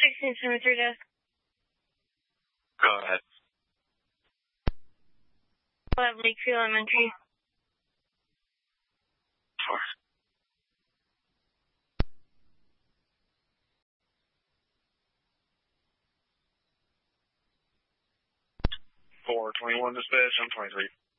16 Cemetery Desk. Go ahead. 11 Lakeview Elementary. 421 dispatch, I'm 23.